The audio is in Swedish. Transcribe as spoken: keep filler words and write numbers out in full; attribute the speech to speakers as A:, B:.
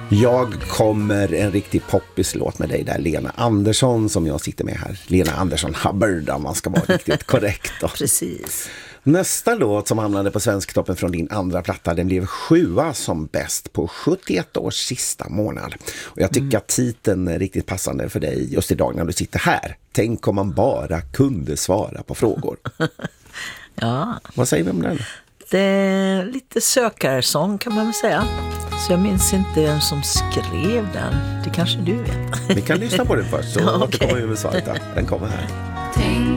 A: Jag kommer en riktig poppislåt med dig där, Lena Andersson, som jag sitter med här. Lena Andersson Hubbard, om man ska vara riktigt korrekt då.
B: Precis.
A: Nästa låt som hamnade på Svensktoppen från din andra platta, den blev sjua som bäst på sjuttioett års sista månad. Och jag tycker mm. att titeln är riktigt passande för dig just idag när du sitter här. Tänk om man bara kunde svara på frågor.
B: Ja.
A: Vad säger vi om den?
B: Det är lite sökarsång kan man väl säga. Så jag minns inte vem som skrev den. Det kanske du vet.
A: Vi kan lyssna på den först så
B: ja, okay.
A: återkommer vi med svaret. Den kommer här.
C: Tänk